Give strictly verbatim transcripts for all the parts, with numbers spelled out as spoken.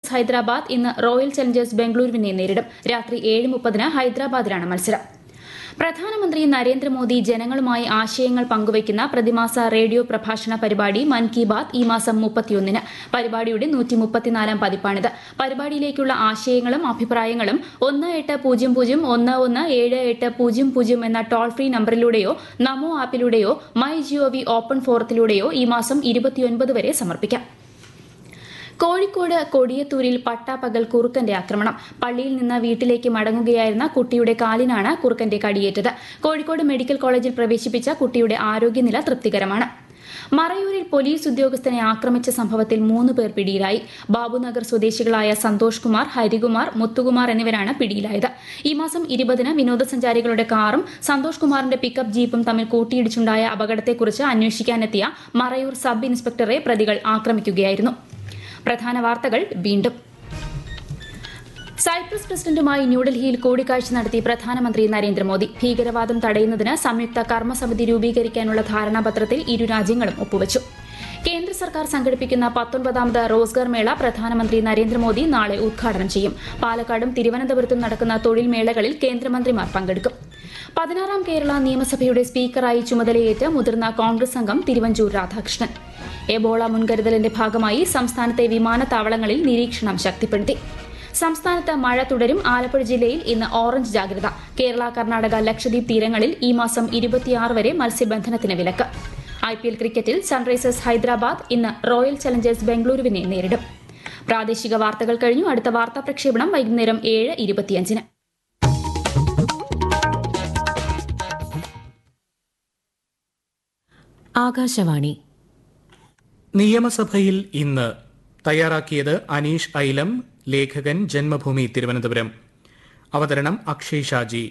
Sunrisers Hyderabad ഇന്ന് royal Challengers ബംഗളൂരുവിനെ നേരിടും. രാത്രി ഏഴ് മുപ്പതിന് ഹൈദരാബാദിലാണ് മത്സരം. പ്രധാനമന്ത്രി നരേന്ദ്രമോദി ജനങ്ങളുമായി ആശയങ്ങൾ പങ്കുവയ്ക്കുന്ന പ്രതിമാസ റേഡിയോ പ്രഭാഷണ പരിപാടി മൻ കി ബാത് ഈ മാസം മുപ്പത്തിയൊന്നിന്. പരിപാടിയുടെ നൂറ്റി മുപ്പത്തിനാലാം പതിപ്പാണിത്. പരിപാടിയിലേക്കുള്ള ആശയങ്ങളും അഭിപ്രായങ്ങളും ഒന്ന് എട്ട് പൂജ്യം പൂജ്യം ഒന്ന് ഒന്ന് ഏഴ് എട്ട് പൂജ്യം പൂജ്യം എന്ന toll free നമ്പറിലൂടെയോ Namo ആപ്പിലൂടെയോ my G O V open ഫോറത്തിലൂടെയോ ഈ മാസം ഇരുപത്തിയൊൻപത് വരെ സമർപ്പിക്കാം. കോഴിക്കോട് കൊടിയത്തൂരിൽ പട്ടാപ്പകൽ കുറുക്കന്റെ ആക്രമണം. പള്ളിയിൽ നിന്ന് വീട്ടിലേക്ക് മടങ്ങുകയായിരുന്ന കുട്ടിയുടെ കാലിനാണ് കുറുക്കന്റെ കടിയേറ്റത്. കോഴിക്കോട് മെഡിക്കൽ കോളേജിൽ പ്രവേശിപ്പിച്ച കുട്ടിയുടെ ആരോഗ്യനില തൃപ്തികരമാണ്. മറയൂരിൽ പോലീസ് ഉദ്യോഗസ്ഥനെ ആക്രമിച്ച സംഭവത്തിൽ മൂന്ന് പേർ പിടിയിലായി. ബാബുനഗർ സ്വദേശികളായ സന്തോഷ് കുമാർ, ഹരികുമാർ, മുത്തുകുമാർ എന്നിവരാണ് പിടിയിലായത്. ഈ മാസം ഇരുപതിന് വിനോദസഞ്ചാരികളുടെ കാറും സന്തോഷ് കുമാറിന്റെ പിക്കപ്പ് ജീപ്പും തമ്മിൽ കൂട്ടിയിടിച്ചുണ്ടായ അപകടത്തെക്കുറിച്ച് അന്വേഷിക്കാനെത്തിയ മറയൂർ സബ് ഇൻസ്പെക്ടറെ പ്രതികൾ ആക്രമിക്കുകയായിരുന്നു. പ്രധാന വാർത്തകൾ വീണ്ടും. സൈപ്രസ് പ്രസിഡന്റുമായി ന്യൂഡൽഹിയിൽ കൂടിക്കാഴ്ച നടത്തി പ്രധാനമന്ത്രി നരേന്ദ്രമോദി. ഭീകരവാദം തടയുന്നതിന് സംയുക്ത കർമ്മസമിതി രൂപീകരിക്കാനുള്ള ധാരണാപത്രത്തിൽ ഇരു രാജ്യങ്ങളും ഒപ്പുവച്ചു. കേന്ദ്ര സർക്കാർ സംഘടിപ്പിക്കുന്ന പത്തൊൻപതാമത് റോസ്ഗാർ മേള പ്രധാനമന്ത്രി നരേന്ദ്രമോദി നാളെ ഉദ്ഘാടനം ചെയ്യും. പാലക്കാടും തിരുവനന്തപുരത്തും നടക്കുന്ന തൊഴിൽ മേളകളിൽ കേന്ദ്രമന്ത്രിമാർ പങ്കെടുക്കും. പതിനാറാം കേരള നിയമസഭയുടെ സ്പീക്കറായി ചുമതലയേറ്റ മുതിർന്ന കോൺഗ്രസ് അംഗം തിരുവഞ്ചൂർ രാധാകൃഷ്ണൻ. എബോള മുൻകരുതലിന്റെ ഭാഗമായി സംസ്ഥാനത്തെ വിമാനത്താവളങ്ങളിൽ നിരീക്ഷണം ശക്തിപ്പെടുത്തി. സംസ്ഥാനത്ത് മഴ തുടരും. ആലപ്പുഴ ജില്ലയിൽ ഇന്ന് ഓറഞ്ച് ജാഗ്രത. കേരള, കർണാടക, ലക്ഷദ്വീപ് തീരങ്ങളിൽ ഈ മാസം ഇരുപത്തിയാറ് വരെ മത്സ്യബന്ധനത്തിന് വിലക്ക്. ഐ പി എൽ ക്രിക്കറ്റിൽ സൺറൈസേഴ്സ് ഹൈദരാബാദ് ഇന്ന് റോയൽ ചലഞ്ചേഴ്സ് ബംഗളൂരുവിനെ നേരിടും. പ്രാദേശിക വാർത്തകൾ കഴിഞ്ഞു. അടുത്ത വാർത്താ പ്രക്ഷേപണം വൈകുന്നേരം ഏഴ് ഇരുപത്തിയഞ്ചിന്. ആകാശവാണി. നിയമസഭയിൽ ഇന്ന് തയ്യാറാക്കിയത് അനീഷ് ഐലം, ലേഖകൻ, ജന്മഭൂമി തിരുവനന്തപുരം. അവതരണം അക്ഷയ് ഷാജി.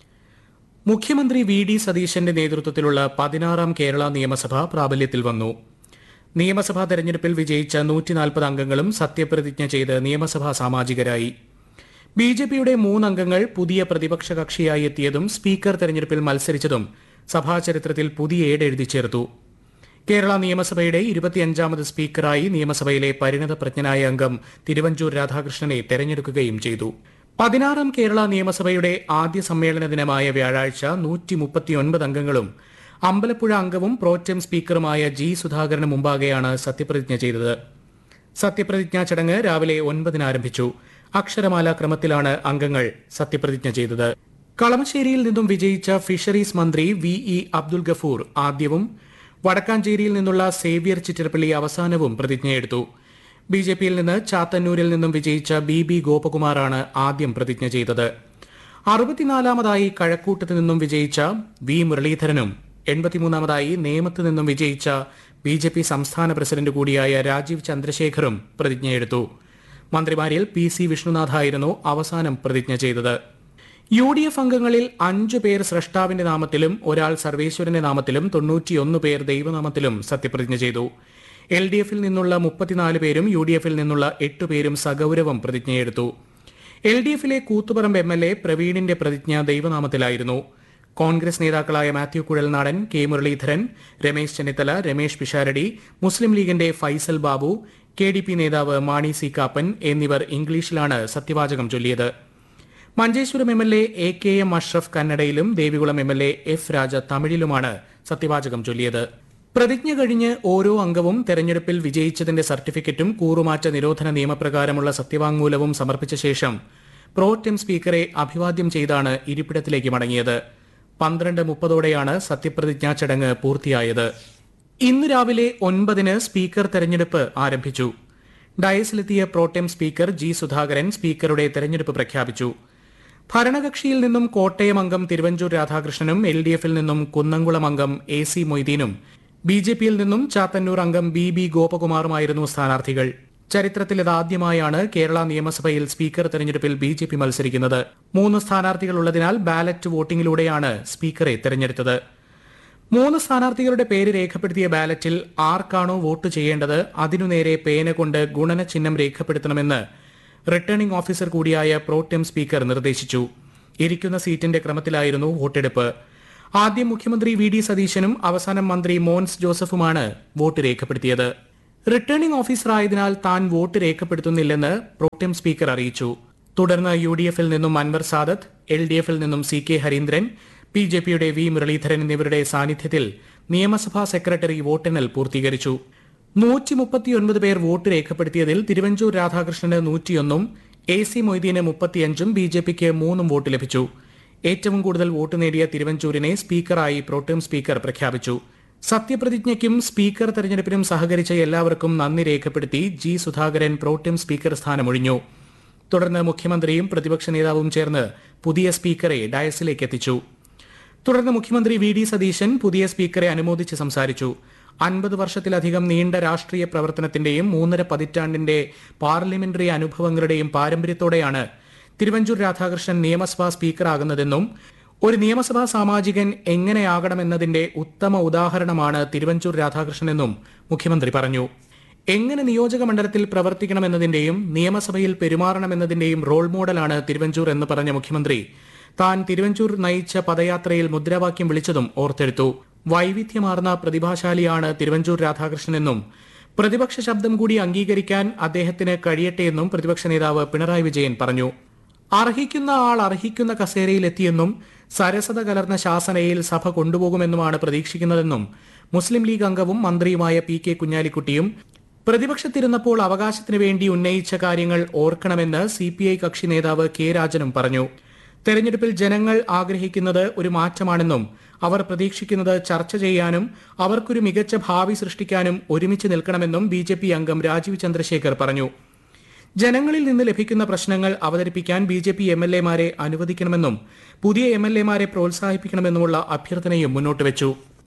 മുഖ്യമന്ത്രി വി ഡി സതീശന്റെ നേതൃത്വത്തിലുള്ള പതിനാറാം കേരള നിയമസഭ പ്രാബല്യത്തിൽ വന്നു. നിയമസഭാ തെരഞ്ഞെടുപ്പിൽ വിജയിച്ച നൂറ്റി നാൽപ്പത് അംഗങ്ങളും സത്യപ്രതിജ്ഞ ചെയ്ത് നിയമസഭാ സാമാജികരായി. ബി ജെ പിയുടെ മൂന്നംഗങ്ങൾ പുതിയ പ്രതിപക്ഷ കക്ഷിയായി എത്തിയതും സ്പീക്കർ തെരഞ്ഞെടുപ്പിൽ മത്സരിച്ചതും സഭാചരിത്രത്തിൽ പുതിയ ഏടെഴുതി ചേർത്തു. കേരള നിയമസഭയുടെ ഇരുപത്തിയഞ്ചാമത് സ്പീക്കറായി നിയമസഭയിലെ പരിണതപ്രജ്ഞനായ അംഗം തിരുവഞ്ചൂർ രാധാകൃഷ്ണനെ തെരഞ്ഞെടുക്കുകയും ചെയ്തു. പതിനാറാം കേരള നിയമസഭയുടെ ആദ്യ സമ്മേളന ദിനമായ വ്യാഴാഴ്ച നൂറ്റി മുപ്പത്തിയൊൻപത് അംഗങ്ങളും അമ്പലപ്പുഴ അംഗവും പ്രോറ്റം സ്പീക്കറുമായ ജി സുധാകരന് മുമ്പാകെയാണ് സത്യപ്രതിജ്ഞ ചെയ്തത്. സത്യപ്രതിജ്ഞാ ചടങ്ങ് രാവിലെ ഒൻപതിന് ആരംഭിച്ചു. അക്ഷരമാല ക്രമത്തിലാണ് അംഗങ്ങൾ സത്യപ്രതിജ്ഞ ചെയ്തത്. കളമശ്ശേരിയിൽ നിന്നും വിജയിച്ച ഫിഷറീസ് മന്ത്രി വി ഇ അബ്ദുൽ ഗഫൂർ ആദ്യവും വടക്കാഞ്ചേരിയിൽ നിന്നുള്ള സേവ്യർ ചിറ്റരപ്പള്ളി അവസാനവും പ്രതിജ്ഞയെടുത്തു. ബി ജെ പിയിൽ നിന്ന് ചാത്തന്നൂരിൽ നിന്നും വിജയിച്ച ബി ബി ഗോപകുമാറാണ് ആദ്യം പ്രതിജ്ഞ ചെയ്തത്. അറുപത്തിനാലാമതായി കഴക്കൂട്ടത്ത് നിന്നും വിജയിച്ച വി മുരളീധരനും എൺപത്തിമൂന്നാമതായി നേമത്ത് നിന്നും വിജയിച്ച ബി ജെ പി സംസ്ഥാന പ്രസിഡന്റ് കൂടിയായ രാജീവ് ചന്ദ്രശേഖറും പ്രതിജ്ഞയെടുത്തു. മന്ത്രിമാരിൽ പി സി വിഷ്ണുനാഥായിരുന്നു അവസാനം പ്രതിജ്ഞ ചെയ്തത്. യു ഡി എഫ് അംഗങ്ങളിൽ അഞ്ചു പേർ സ്രഷ്ടാവിന്റെ നാമത്തിലും ഒരാൾ സർവേശ്വരന്റെ നാമത്തിലും തൊണ്ണൂറ്റിയൊന്ന് പേർ ദൈവനാമത്തിലും സത്യപ്രതിജ്ഞ ചെയ്തു. എൽ ഡി എഫിൽ നിന്നുള്ള മുപ്പത്തിനാല് പേരും യു ഡി എഫിൽ നിന്നുള്ള എട്ട് പേരും സഗൌരവം പ്രതിജ്ഞയെടുത്തു. എൽ ഡി എഫിലെ കൂത്തുപറമ്പ് എം എൽ എ പ്രവീണിന്റെ പ്രതിജ്ഞ ദൈവനാമത്തിലായിരുന്നു. കോൺഗ്രസ് നേതാക്കളായ മാത്യു കുഴൽനാടൻ, കെ മുരളീധരൻ, രമേശ് ചെന്നിത്തല, രമേശ് പിഷാരടി, മുസ്ലിം ലീഗിന്റെ Faisal Babu, K D P നേതാവ് മാണി സി കാപ്പൻ എന്നിവർ ഇംഗ്ലീഷിലാണ് സത്യവാചകം ചൊല്ലിയത്. Manjeshwaram M L A A K M Ashraf കന്നഡയിലും Devikulam M L A F രാജ തമിഴിലുമാണ് സത്യവാചകം ചൊല്ലിയത്. പ്രതിജ്ഞ കഴിഞ്ഞ് ഓരോ അംഗവും തെരഞ്ഞെടുപ്പിൽ വിജയിച്ചതിന്റെ സർട്ടിഫിക്കറ്റും കൂറുമാറ്റ നിരോധന നിയമപ്രകാരമുള്ള സത്യവാങ്മൂലവും സമർപ്പിച്ച ശേഷം പ്രോറ്റം സ്പീക്കറെ അഭിവാദ്യം ചെയ്താണ് ഇരിപ്പിടത്തിലേക്ക് മടങ്ങിയത്. പന്ത്രണ്ട് മുപ്പതോടെയാണ് സത്യപ്രതിജ്ഞാ ചടങ്ങ് പൂർത്തിയായത്. ഇന്ന് രാവിലെ ഒൻപതിന് സ്പീക്കർ തെരഞ്ഞെടുപ്പ് ആരംഭിച്ചു. ഡയസിലെത്തിയ പ്രോറ്റം സ്പീക്കർ ജി സുധാകരൻ സ്പീക്കറുടെ തെരഞ്ഞെടുപ്പ് പ്രഖ്യാപിച്ചു. ഭരണകക്ഷിയിൽ നിന്നും കോട്ടയം അംഗം തിരുവഞ്ചൂർ രാധാകൃഷ്ണനും എൽ ഡി എഫിൽ നിന്നും കുന്നംകുളം അംഗം എ സി മൊയ്തീനും ബി ജെ പിയിൽ നിന്നും ചാത്തന്നൂർ അംഗം ബി ബി ഗോപകുമാറുമായിരുന്നു സ്ഥാനാർത്ഥികൾ. ചരിത്രത്തിലിതാദ്യമായാണ് കേരള നിയമസഭയിൽ സ്പീക്കർ തെരഞ്ഞെടുപ്പിൽ ബി ജെ പി മത്സരിക്കുന്നത്. മൂന്ന് സ്ഥാനാർത്ഥികളുള്ളതിനാൽ ബാലറ്റ് വോട്ടിംഗിലൂടെയാണ് സ്പീക്കറെ തെരഞ്ഞെടുത്തത്. മൂന്ന് സ്ഥാനാർത്ഥികളുടെ പേര് രേഖപ്പെടുത്തിയ ബാലറ്റിൽ ആർക്കാണോ വോട്ട് ചെയ്യേണ്ടത് അതിനു നേരെ പേന കൊണ്ട് ഗുണന ചിഹ്നം രേഖപ്പെടുത്തണമെന്ന് റിട്ടേണിംഗ് ഓഫീസർ കൂടിയായ പ്രോറ്റം സ്പീക്കർ നിർദ്ദേശിച്ചു. ഇരിക്കുന്ന സീറ്റിന്റെ ക്രമത്തിലായിരുന്നു വോട്ടെടുപ്പ്. ആദ്യം മുഖ്യമന്ത്രി വി ഡി സതീശനും അവസാനം മന്ത്രി മോൻസ് ജോസഫുമാണ് വോട്ട് രേഖപ്പെടുത്തിയത്. റിട്ടേണിംഗ് ഓഫീസറായതിനാൽ താൻ വോട്ട് രേഖപ്പെടുത്തുന്നില്ലെന്ന് പ്രോട്ടം സ്പീക്കർ അറിയിച്ചു. തുടർന്ന് യു ഡി എഫിൽ നിന്നും അൻവർ സാദത്ത്, എൽ ഡി എഫിൽ നിന്നും C K Harindran, B J പിയുടെ വി മുരളീധരൻ എന്നിവരുടെ സാന്നിധ്യത്തിൽ നിയമസഭാ സെക്രട്ടറി വോട്ടെണ്ണൽ പൂർത്തീകരിച്ചു. നൂറ്റി മുപ്പത്തിയൊൻപത് പേർ vote രേഖപ്പെടുത്തിയതിൽ Thiruvanchoor Radhakrishnan നൂറ്റിയൊന്നും, A C Moideen മുപ്പത്തിയഞ്ചും B J പിക്ക് മൂന്നും വോട്ട് ലഭിച്ചു. ഏറ്റവും കൂടുതൽ വോട്ട് നേടിയ തിരുവഞ്ചൂരിനെ സ്പീക്കറായി പ്രോട്ടം സ്പീക്കർ പ്രഖ്യാപിച്ചു. സത്യപ്രതിജ്ഞയ്ക്കും സ്പീക്കർ തെരഞ്ഞെടുപ്പിനും സഹകരിച്ച എല്ലാവർക്കും നന്ദി രേഖപ്പെടുത്തി ജി സുധാകരൻ പ്രോട്ടം സ്പീക്കർ സ്ഥാനമൊഴിഞ്ഞു. തുടർന്ന് മുഖ്യമന്ത്രിയും പ്രതിപക്ഷ നേതാവും ചേർന്ന് പുതിയ സ്പീക്കറെ ഡയസിലേക്ക് എത്തിച്ചു. തുടർന്ന് മുഖ്യമന്ത്രി വി ഡി സതീശൻ പുതിയ സ്പീക്കറെ അനുമോദിച്ച് സംസാരിച്ചു. അൻപത് വർഷത്തിലധികം നീണ്ട രാഷ്ട്രീയ പ്രവർത്തനത്തിന്റെയും മൂന്നര പതിറ്റാണ്ടിന്റെ പാർലമെന്ററി അനുഭവങ്ങളുടെയും പാരമ്പര്യത്തോടെയാണ് തിരുവഞ്ചൂർ രാധാകൃഷ്ണൻ നിയമസഭാ സ്പീക്കറാകുന്നതെന്നും ഒരു നിയമസഭാ സാമാജികൻ എങ്ങനെയാകണമെന്നതിന്റെ ഉത്തമ ഉദാഹരണമാണ് തിരുവഞ്ചൂർ രാധാകൃഷ്ണനെന്നും മുഖ്യമന്ത്രി പറഞ്ഞു. എങ്ങനെ നിയോജക മണ്ഡലത്തിൽ പ്രവർത്തിക്കണമെന്നതിന്റെയും നിയമസഭയിൽ പെരുമാറണമെന്നതിന്റെയും റോൾ മോഡലാണ് തിരുവഞ്ചൂർ എന്ന് പറഞ്ഞ മുഖ്യമന്ത്രി താൻ തിരുവഞ്ചൂർ നയിച്ച പദയാത്രയിൽ മുദ്രാവാക്യം വിളിച്ചതും ഓർത്തെടുത്തു. വൈവിധ്യമാർന്ന പ്രതിഭാശാലിയാണ് തിരുവഞ്ചൂർ രാധാകൃഷ്ണനെന്നും പ്രതിപക്ഷ ശബ്ദം കൂടി അംഗീകരിക്കാൻ അദ്ദേഹത്തിന് കഴിയട്ടെയെന്നും പ്രതിപക്ഷ നേതാവ് പിണറായി വിജയൻ പറഞ്ഞു. അർഹിക്കുന്ന ആൾ അർഹിക്കുന്ന കസേരയിലെത്തിയെന്നും സരസത കലർന്ന ശാസനയിൽ സഭ കൊണ്ടുപോകുമെന്നുമാണ് പ്രതീക്ഷിക്കുന്നതെന്നും മുസ്ലിം ലീഗ് അംഗവും മന്ത്രിയുമായ പി കെ കുഞ്ഞാലിക്കുട്ടിയും പ്രതിപക്ഷത്തിരുന്നപ്പോൾ അവകാശത്തിനു വേണ്ടി ഉന്നയിച്ച കാര്യങ്ങൾ ഓർക്കണമെന്ന് സി പി ഐ കക്ഷി നേതാവ് കെ രാജനും പറഞ്ഞു. തെരഞ്ഞെടുപ്പിൽ ജനങ്ങൾ ആഗ്രഹിക്കുന്നത് ഒരു മാറ്റമാണെന്നും അവർ പ്രതീക്ഷിക്കുന്നത് ചർച്ച ചെയ്യാനും അവർക്കൊരു മികച്ച ഭാവി സൃഷ്ടിക്കാനും ഒരുമിച്ച് നിൽക്കണമെന്നും ബി ജെ പി അംഗം രാജീവ് ചന്ദ്രശേഖർ പറഞ്ഞു. ജനങ്ങളിൽ നിന്ന് ലഭിക്കുന്ന പ്രശ്നങ്ങൾ അവതരിപ്പിക്കാൻ B J P M L എമാരെ അനുവദിക്കണമെന്നും പുതിയ എം എൽ എമാരെ പ്രോത്സാഹിപ്പിക്കണമെന്നുമുള്ള അഭ്യർത്ഥനയും മുന്നോട്ട് വെച്ചു.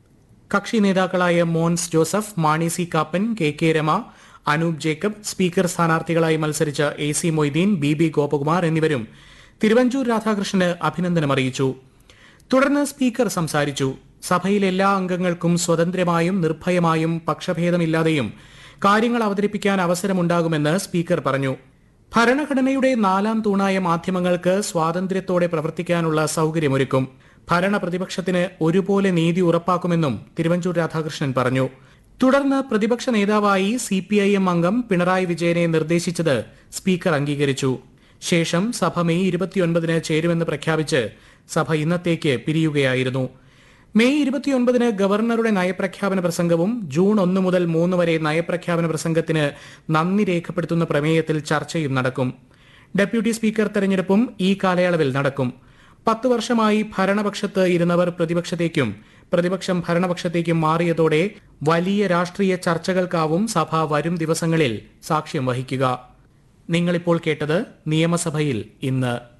കക്ഷി നേതാക്കളായ Mons Joseph, Mani C Kappan, K K Rama, Anoop Jacob, speaker സ്ഥാനാർത്ഥികളായി മത്സരിച്ച A C Moideen, B B Gopakumar എന്നിവരും തിരുവഞ്ചൂർ രാധാകൃഷ്ണന് അഭിനന്ദനം അറിയിച്ചു. തുടർന്ന് സ്പീക്കർ സംസാരിച്ചു. സഭയിലെ എല്ലാ അംഗങ്ങൾക്കും സ്വതന്ത്രമായും നിർഭയമായും പക്ഷഭേദമില്ലാതെയും കാര്യങ്ങൾ അവതരിപ്പിക്കാൻ അവസരമുണ്ടാകുമെന്ന് സ്പീക്കർ പറഞ്ഞു. ഭരണഘടനയുടെ നാലാം തൂണായ മാധ്യമങ്ങൾക്ക് സ്വാതന്ത്ര്യത്തോടെ പ്രവർത്തിക്കാനുള്ള സൌകര്യമൊരുക്കും. ഭരണ പ്രതിപക്ഷത്തിന് ഒരുപോലെ നീതി ഉറപ്പാക്കുമെന്നും തിരുവഞ്ചൂർ രാധാകൃഷ്ണൻ പറഞ്ഞു. തുടർന്ന് പ്രതിപക്ഷ നേതാവായി സി പി ഐ എം അംഗം പിണറായി വിജയനെ നിർദ്ദേശിച്ചത് സ്പീക്കർ അംഗീകരിച്ചു. ശേഷം സഭ മെയ് ഇരുപത്തിയൊൻപതിന് ചേരുമെന്ന് പ്രഖ്യാപിച്ച് സഭ ഇന്നത്തേക്ക് പിരിയുകയായിരുന്നു. മെയ് ഇരുപത്തിയൊൻപതിന് ഗവർണറുടെ നയപ്രഖ്യാപന പ്രസംഗവും ജൂൺ ഒന്ന് മുതൽ മൂന്ന് വരെ നയപ്രഖ്യാപന പ്രസംഗത്തിന് നന്ദി രേഖപ്പെടുത്തുന്ന പ്രമേയത്തിൽ ചർച്ചയും നടക്കും. ഡെപ്യൂട്ടി സ്പീക്കർ തെരഞ്ഞെടുപ്പും ഈ കാലയളവിൽ നടക്കും. പത്ത് വർഷമായി ഭരണപക്ഷത്ത് ഇരുന്നവർ പ്രതിപക്ഷത്തേക്കും പ്രതിപക്ഷം ഭരണപക്ഷത്തേക്കും മാറിയതോടെ വലിയ രാഷ്ട്രീയ ചർച്ചകൾക്കാവും സഭ വരും ദിവസങ്ങളിൽ സാക്ഷ്യം വഹിക്കുക. നിങ്ങളിപ്പോൾ കേട്ടത് നിയമസഭയിൽ ഇന്ന്.